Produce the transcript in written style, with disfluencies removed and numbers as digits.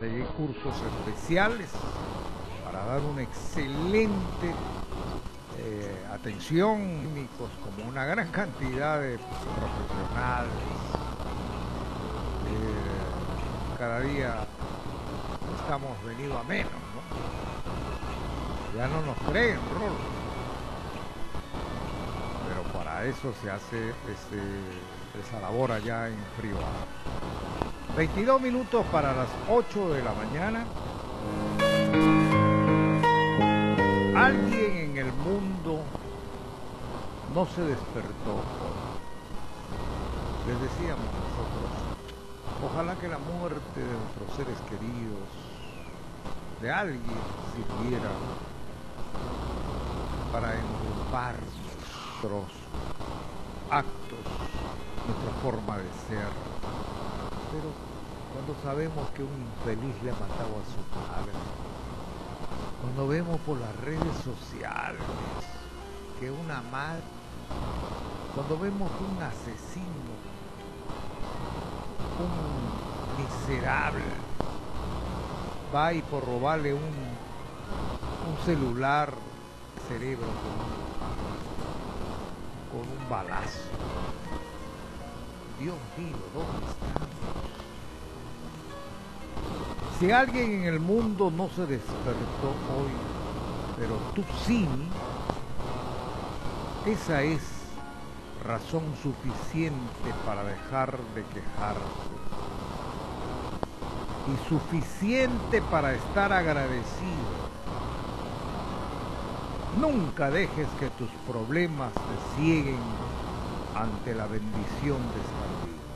pegué cursos especiales para dar una excelente atención, técnicos, como una gran cantidad de profesionales. Cada día estamos venido a menos, ¿no? Ya no nos creen, Rolo. Pero para eso se hace esa labor allá en privado. 22 minutos para las 8 de la mañana. Alguien en el mundo no se despertó. Les decíamos nosotros, ojalá que la muerte de nuestros seres queridos, de alguien, sirviera para engrupar nuestros actos, nuestra forma de ser. Pero cuando sabemos que un infeliz le ha matado a su padre, cuando vemos por las redes sociales que una madre, cuando vemos que un asesino, un miserable, va y por robarle un celular, cerebro con un balazo. Dios mío, ¿dónde estamos? Si alguien en el mundo no se despertó hoy, pero tú sí, esa es razón suficiente para dejar de quejarse y suficiente para estar agradecido. Nunca dejes que tus problemas te cieguen ante la bendición de estar